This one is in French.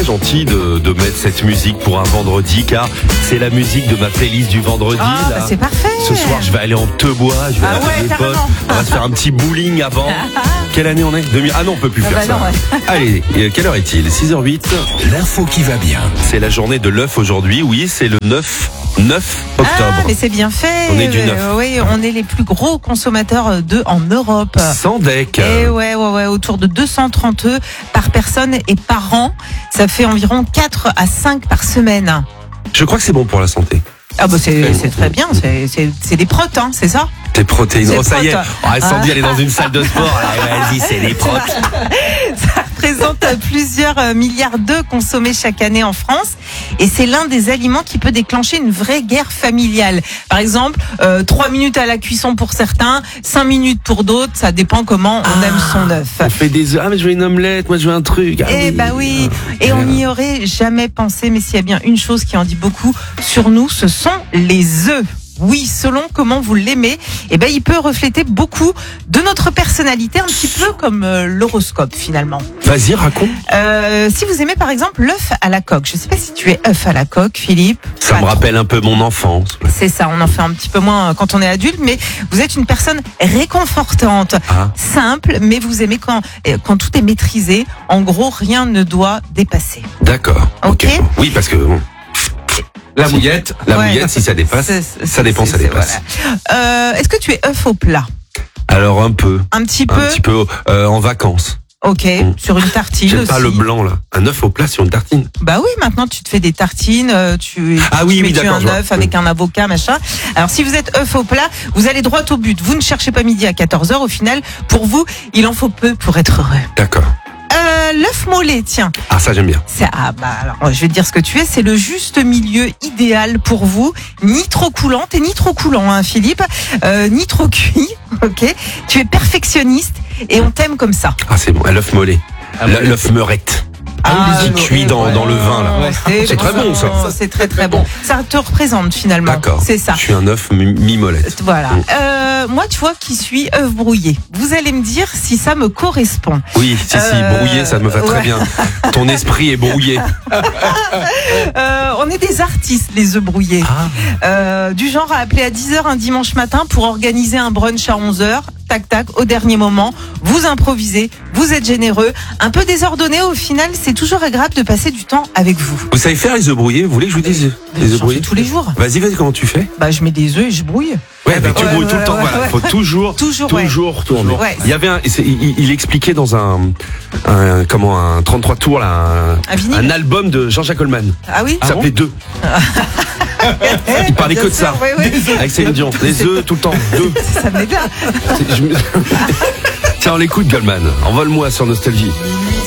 très gentil de mettre cette musique pour un vendredi, car c'est la musique de ma playlist du vendredi. Ah, là. bah c'est parfait. Ce soir, je vais aller en Tebois, je vais appeler mes potes. carrément. On va se faire un petit bowling avant. Quelle année on est 2000. Ah non, on peut plus faire bah ça. non, ouais. Allez, quelle heure est-il 6h08. L'info qui va bien. C'est la journée de l'œuf aujourd'hui. Oui, c'est le 9 octobre. Ah, mais c'est bien fait. On est du 9. Oui, on est les plus gros consommateurs d'œufs en Europe. Sans deck. Et ouais, autour de 230 œufs par personne et par an. Ça fait environ 4 à 5 par semaine. Je crois que c'est bon pour la santé. Ah bah c'est très bien, c'est des protes, hein, c'est ça? Tes protéines. C'est Oh, ça y est. prote. Oh, Sandy, elle est dans une salle de sport. Allez, vas-y, c'est des protes. Ça représente plusieurs milliards d'œufs consommés chaque année en France. Et c'est l'un des aliments qui peut déclencher une vraie guerre familiale. Par exemple, 3 minutes à la cuisson pour certains, 5 minutes pour d'autres. Ça dépend comment on aime son œuf. On fait des œufs. Ah, mais je veux une omelette. Moi, je veux un truc. Ah, Eh bah oui. Et on n'y aurait jamais pensé. Mais s'il y a bien une chose qui en dit beaucoup sur nous, ce sont les œufs. Oui, selon comment vous l'aimez, eh ben, il peut refléter beaucoup de notre personnalité, un petit peu comme l'horoscope finalement. Vas-y, raconte. Si vous aimez par exemple l'œuf à la coque, je ne sais pas si tu es œuf à la coque, Philippe. Ça me rappelle un peu mon enfance. C'est ça, on en fait un petit peu moins quand on est adulte, mais vous êtes une personne réconfortante, simple, mais vous aimez quand tout est maîtrisé. En gros, rien ne doit dépasser. D'accord. Ok. Oui, parce que bon, La mouillette. la mouillette, si ça dépasse, ça dépasse. Voilà. Est-ce que tu es œuf au plat? Alors un peu. Un petit Un petit peu en vacances. Ok, sur une tartine J'aime aussi. pas le blanc là. Un œuf au plat sur une tartine. Bah oui, maintenant tu te fais des tartines, tu mets d'accord, un œuf avec un avocat, machin. Alors si vous êtes œuf au plat, vous allez droit au but. Vous ne cherchez pas midi à 14h. Au final, pour vous, il en faut peu pour être heureux. D'accord. L'œuf mollet, tiens. Ah, ça j'aime bien. Alors je vais te dire ce que tu es. C'est le juste milieu idéal pour vous. Ni trop coulant, t'es ni trop coulant, hein, Philippe. Ni trop cuit. Ok. Tu es perfectionniste et on t'aime comme ça. Ah, c'est bon. L'œuf mollet. L'œuf meurette. Qui cuit dans le vin là. C'est très bon ça. C'est très très bon. Ça te représente finalement. D'accord. C'est ça. Je suis un œuf mi-molette. Voilà. Moi, tu vois, qui suis œuf brouillé. Vous allez me dire si ça me correspond. Oui, si, brouillé, ça me va très bien. Ton esprit est brouillé. On est des artistes, les œufs brouillés. Du genre à appeler à 10h un dimanche matin pour organiser un brunch à 11h. Tac, tac, au dernier moment, vous improvisez, vous êtes généreux, un peu désordonné. Au final, c'est toujours agréable de passer du temps avec vous. Vous savez faire les œufs brouillés? Vous voulez que je vous dise les œufs J'en brouillés? fais tous les jours. Vas-y, comment tu fais? Bah, je mets des œufs et je brouille. Ouais, mais tu brouilles tout le temps. Voilà, ouais. faut toujours tourner. Ouais. Il y avait il expliquait dans un 33 tours là, un album de Jean-Jacques Goldman. Ah oui? Ça s'appelait Deux. Il parlait que de ça. Avec Céline Dion. Les œufs tout le temps. Deux. Ça me met bien. Tiens, on l'écoute, Goldman. Envole-moi sur Nostalgie.